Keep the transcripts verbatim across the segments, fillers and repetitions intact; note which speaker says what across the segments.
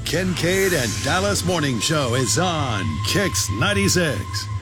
Speaker 1: Kincaid and Dallas Morning Show is on Kix ninety-six.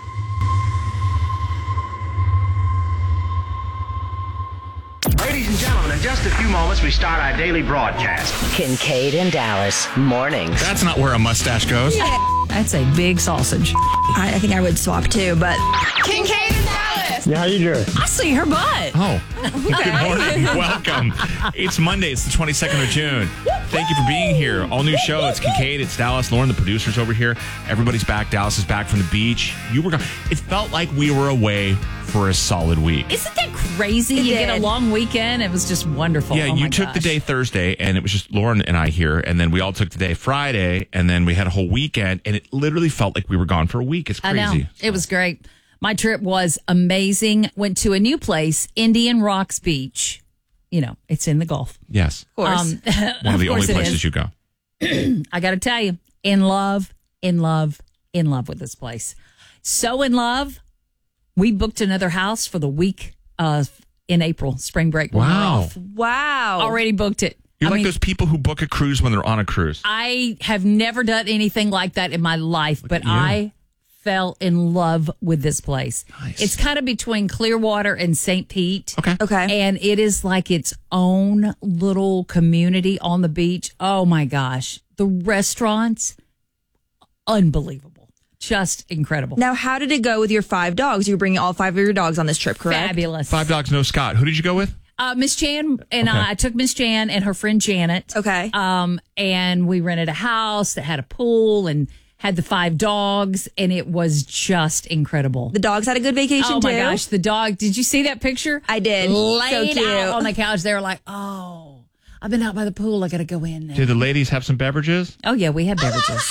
Speaker 2: Ladies and gentlemen, in just a few moments, we start our daily broadcast.
Speaker 3: Kincaid and Dallas Mornings.
Speaker 4: That's not where a mustache goes.
Speaker 5: That's a big sausage.
Speaker 6: I, I think I would swap too, but
Speaker 5: Kincaid and Dallas.
Speaker 7: Yeah, how you doing?
Speaker 5: I see her butt.
Speaker 4: Oh, good morning. Welcome. It's Monday. It's the twenty-second of June. Thank you for being here. All new show. It's Kincaid. It's Dallas. Lauren, the producer's over here. Everybody's back. Dallas is back from the beach. You were gone. It felt like we were away for a solid week.
Speaker 5: Isn't that crazy?
Speaker 6: It
Speaker 5: you
Speaker 6: did.
Speaker 5: get a long weekend. It was just wonderful.
Speaker 4: Yeah,
Speaker 5: oh
Speaker 4: you
Speaker 5: my
Speaker 4: took
Speaker 5: gosh.
Speaker 4: the day Thursday, and it was just Lauren and I here, and then we all took the day Friday, and then we had a whole weekend, and it literally felt like we were gone for a week. It's
Speaker 5: I
Speaker 4: crazy.
Speaker 5: know. It was great. My trip was amazing. Went to a new place, Indian Rocks Beach. You know, it's in the Gulf.
Speaker 4: Yes.
Speaker 6: of course.
Speaker 5: Um,
Speaker 4: One of the only
Speaker 5: course it
Speaker 4: places
Speaker 5: is.
Speaker 4: you go.
Speaker 5: I got to tell you, in love, in love, in love with this place. So in love, we booked another house for the week uh, in April, spring break. when we're
Speaker 4: Wow.
Speaker 5: off.
Speaker 6: wow.
Speaker 5: Already booked it.
Speaker 4: You're
Speaker 5: I
Speaker 4: like
Speaker 5: mean,
Speaker 4: those people who book a cruise when they're on a cruise.
Speaker 5: I have never done anything like that in my life, but
Speaker 4: at you.
Speaker 5: I fell in love with this place.
Speaker 4: Nice.
Speaker 5: It's kind of between Clearwater and Saint Pete.
Speaker 4: Okay.
Speaker 6: Okay.
Speaker 5: And it is like its own little community on the beach. Oh my gosh. The restaurants, unbelievable. Just incredible.
Speaker 6: Now, how did it go with your five dogs? You were bringing all five of your dogs on this trip, correct?
Speaker 5: Fabulous.
Speaker 4: Five dogs, no Scott. Who did you go with?
Speaker 5: Uh, Miss Jan and
Speaker 4: Okay.
Speaker 5: I, I took Miss Jan and her friend Janet.
Speaker 6: Okay.
Speaker 5: Um, and we rented a house that had a pool and had the five dogs, and it was just incredible.
Speaker 6: The dogs had a good vacation
Speaker 5: Oh
Speaker 6: too.
Speaker 5: my gosh, the dog! Did you see that picture?
Speaker 6: I did. So
Speaker 5: Laid
Speaker 6: cute.
Speaker 5: out on the couch. They were like, "Oh, I've been out by the pool. I got to go in now."
Speaker 4: Did the ladies have some beverages?
Speaker 5: Oh yeah, we had beverages.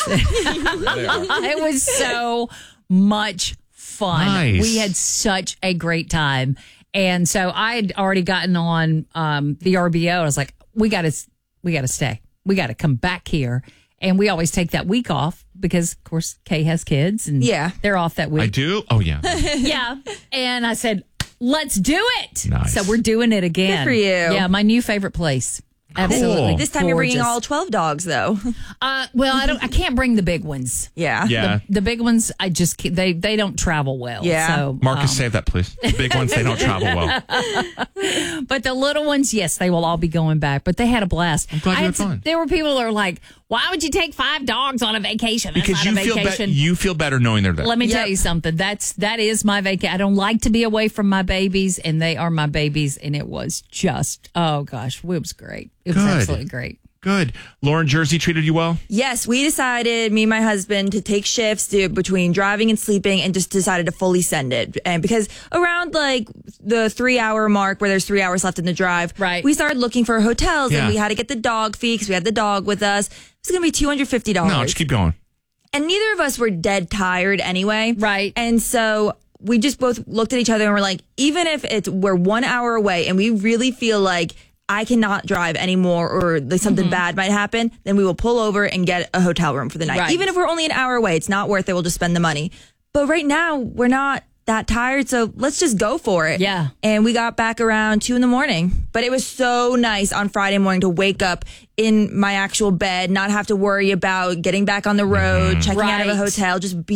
Speaker 5: It was so much fun.
Speaker 4: Nice.
Speaker 5: We had such a great time, and so I had already gotten on um, the R B O. I was like, "We got to, we got to stay. We got to come back here." And we always take that week off because, of course, Kay has kids, and
Speaker 6: Yeah.
Speaker 5: they're off that week.
Speaker 4: I do? Oh, yeah.
Speaker 5: Yeah. And I said, let's do it.
Speaker 4: Nice.
Speaker 5: So we're doing it again.
Speaker 6: Good for you.
Speaker 5: Yeah, my new favorite place. Absolutely.
Speaker 6: This time you're bringing
Speaker 5: gorgeous.
Speaker 6: all twelve dogs, though.
Speaker 5: Uh, well, I don't. I can't bring the big ones.
Speaker 6: Yeah.
Speaker 4: Yeah.
Speaker 5: The big ones, I just can't- they they don't travel well.
Speaker 6: Yeah.
Speaker 5: So,
Speaker 4: Marcus,
Speaker 5: um,
Speaker 4: save that, please. The big ones, they don't travel well.
Speaker 5: but the little ones, yes, they will all be going back. But they had a blast.
Speaker 4: I'm glad you
Speaker 5: I
Speaker 4: had
Speaker 5: some-
Speaker 4: fun.
Speaker 5: There were people that are like, "Why would you take five dogs on a vacation? That's
Speaker 4: Because
Speaker 5: not
Speaker 4: you
Speaker 5: a
Speaker 4: feel,
Speaker 5: vacation."
Speaker 4: be- you feel better knowing they're there.
Speaker 5: Let me
Speaker 6: Yep.
Speaker 5: tell you something. That's that is my vacation. I don't like to be away from my babies, and they are my babies. And it was just, oh gosh, it was great. It was
Speaker 4: Good.
Speaker 5: absolutely great.
Speaker 4: Good. Lauren, Jersey treated you well?
Speaker 6: Yes, we decided, me and my husband, to take shifts to, between driving and sleeping, and just decided to fully send it. And because around like the three hour mark, where there's three hours left in the drive,
Speaker 5: Right.
Speaker 6: we started looking for hotels,
Speaker 4: Yeah.
Speaker 6: and we had to get the dog fee because we had the dog with us. It was going to be two hundred fifty dollars.
Speaker 4: No, just keep going.
Speaker 6: And neither of us were dead tired anyway.
Speaker 5: Right.
Speaker 6: And so we just both looked at each other and were like, even if it's we're one hour away and we really feel like I cannot drive anymore or like something bad might happen, then we will pull over and get a hotel room for the night.
Speaker 5: Right.
Speaker 6: Even if we're only an hour away, it's not worth it. We'll just spend the money. But right now, we're not that tired, so let's just go for it.
Speaker 5: Yeah.
Speaker 6: And we got back around two in the morning. But it was so nice on Friday morning to wake up in my actual bed, not have to worry about getting back on the road, checking out of a
Speaker 5: Right.
Speaker 6: hotel, just be